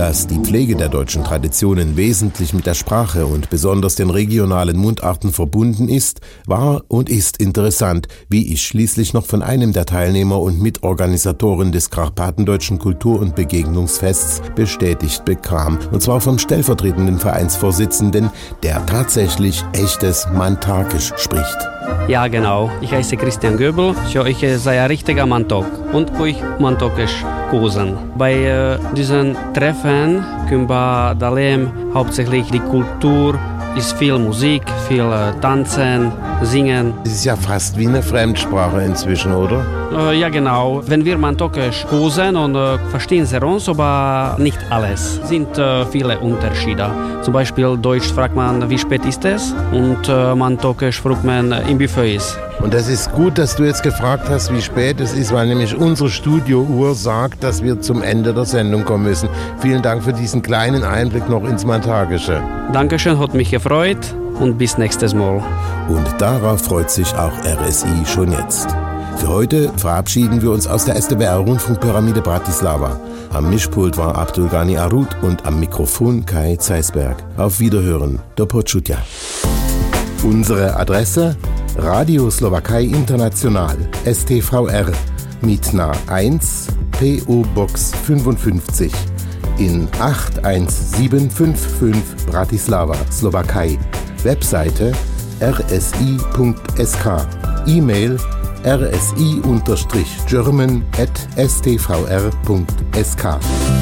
Dass die Pflege der deutschen Traditionen wesentlich mit der Sprache und besonders den regionalen Mundarten verbunden ist, war und ist interessant, wie ich schließlich noch von einem der Teilnehmer und Mitorganisatoren des Karpatendeutschen Kultur- und Begegnungsfests bestätigt bekam. Und zwar vom stellvertretenden Vereinsvorsitzenden, der tatsächlich echtes Mantakisch spricht. Ja, genau. Ich heiße Christian Göbel. Ich sei ein richtiger Mantok und ich Mantakisch kusen. Bei diesen Treffen können wir erleben hauptsächlich die Kultur, ist viel Musik, viel Tanzen, Singen. Es ist ja fast wie eine Fremdsprache inzwischen, oder? Ja, genau. Wenn wir Mantakisch kusen und verstehen sie uns, aber nicht alles. Es sind viele Unterschiede. Zum Beispiel Deutsch fragt man, wie spät ist es? Und Mantakisch fragt man, im Buffet ist. Und das ist gut, dass du jetzt gefragt hast, wie spät es ist, weil nämlich unsere Studiouhr sagt, dass wir zum Ende der Sendung kommen müssen. Vielen Dank für diesen kleinen Einblick noch ins Mantakische. Dankeschön, hat mich gefreut und bis nächstes Mal. Und darauf freut sich auch RSI schon jetzt. Für heute verabschieden wir uns aus der SDBR Rundfunkpyramide Bratislava. Am Mischpult war Abdul Ghani Arut und am Mikrofon Kai Zeisberg. Auf Wiederhören, do počutia. Unsere Adresse: Radio Slowakei International, STVR, Mitna 1, PO Box 55 in 81755 Bratislava, Slowakei. Webseite rsi.sk, E-Mail rsi-german@stvr.sk.